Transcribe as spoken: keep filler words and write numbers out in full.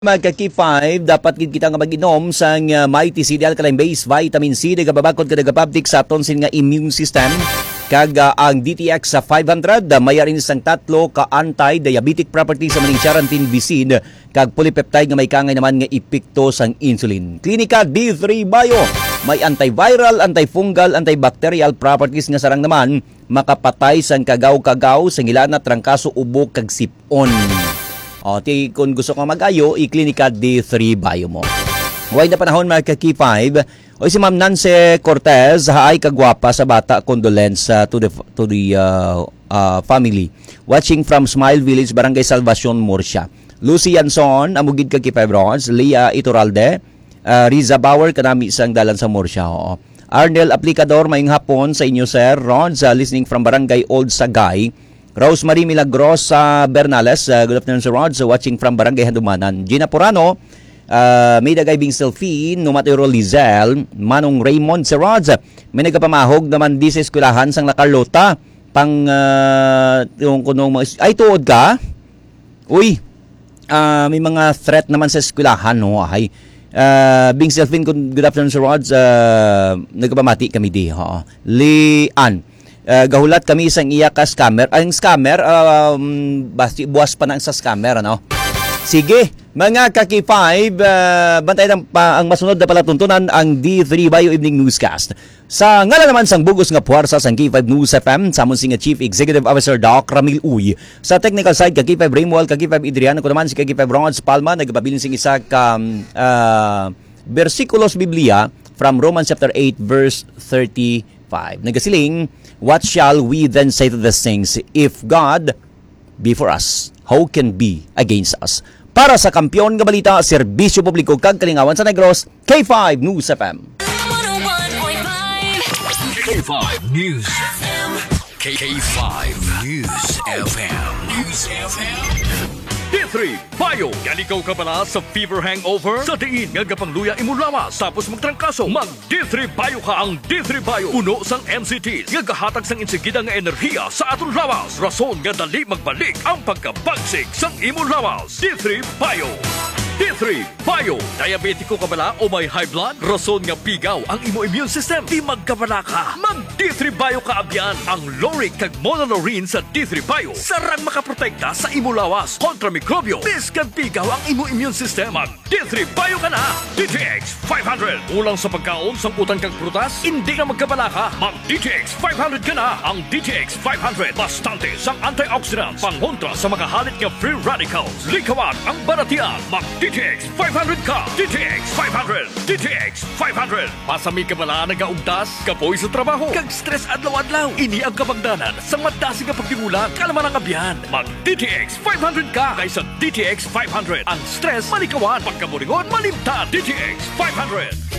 Magka-K five, dapat gid kita nga mag-inom sang uh, Mighty C D Alkaline Base Vitamin C nagababakod ka nagapabdik sa aton sin nga immune system. Kag uh, ang D T X sa five hundred uh, may rin sang tatlo ka anti-diabetic properties sa maning charantin kag polypeptide nga may kangay naman nga epekto sang insulin. Klinika D three Bio may antiviral, antifungal, antibacterial properties nga sarang naman makapatay sang kagaw-kagaw sa ngilana, trangkaso, ubo kag sipon. O, ti, kung gusto ko mag-ayo, i-Klinika D three Bio mo. Huwag na panahon mga ka-K five. O si Ma'am Nancy Cortez, haay kagwapa sa bata, condolence uh, to the, to the uh, uh, family. Watching from Smile Village, Barangay Salvacion, Murcia. Lucy Yanson, amugid ka-K five Rons. Leah Iturralde, uh, Riza Bauer, kanami isang dalan sa Murcia. O. Arnel Aplicador, maying hapon sa inyo, Sir Rons, uh, listening from Barangay Old Sagay. Rosemary Milagrosa Bernales, uh, good afternoon Sir Rods, uh, watching from Barangay Handumanan. Gina Porano, uh, may dagay bing selfie, Numatero Lizel, Manong Raymond Sir Rods, may nagapamahog naman di sa eskwelahan sang La Carlota, pang, uh, yung kunong, ay tuod ka? Uy, uh, may mga threat naman sa eskwelahan, no, ay. Uh, bing selfie, good afternoon Sir Rods, uh, nagapamati kami di, ho. Lian. Uh, gahulat kami isang iya ka scammer. Ang scammer, um, basti, buwas pa na sa scammer, ano? Sige, mga ka-K five, uh, bantay ng pa, ang masunod na palatuntunan ang D three Bio Evening Newscast. Sa ngala naman sang bugos nga puwarsa sang K five News F M, samon si nga Chief Executive Officer Doc Ramil Uy. Sa technical side, ka-K five Raymwell, ka-K five Idrian, ako naman si ka-K five Ronald Palma, nagpabilin sing isa ka uh, versikulos Biblia from Romans chapter eight verse thirty-five. Nagasiling, what shall we then say to these things? If God be for us, who can be against us? Para sa kampiyon nga balita, serbisyo publiko kag kalingawan sa Negros, K five News F M. K five News F M. K five News F M. News F M. D three Bio. Yan ikaw ka pala sa fever hangover? Sa diin nga gapangluya imong lawas tapos magtrangkaso, mag D three Bio ka. Ang D three Bio uno sang M C Ts nga gahatag sang insigida nga enerhiya sa aton lawas. Rason nga dali magbalik ang pagkabagsik sang imong lawas. D three Bio. D three Bio. Diabetiko ka bala o may high blood? Rason nga pigaw ang imo immune system. Di magkabala ka. Mag D three Bio ka abyan. Ang Loric kag Monolorine sa D three Bio sarang makaprotekta sa imo lawas kontra mikrobyo. Bis kag pigaw ang imo immune system. Mag D three Bio ka na. D T X five hundred. Ulang sa pagkaon, sangkutan kag prutas, hindi na magkabala ka. Mag D T X five hundred ka na. Ang D T X five hundred bastante sang antioxidants pangontra sa makahalit nga free radicals. Likawan ang baratian. Mag D T X five hundred ka. D T X five hundred. D T X five hundred. Pasami ka bala nagaugtas, kapoy sa trabaho, kag stress adlaw-adlaw. Ini ang kapagdanan sa madasi nga pagtimulang kalaman ang abyan. Mag D T X five hundred ka kaysa D T X five hundred. Ang stress malikawan, pagkamuringon malimtan. D T X five hundred.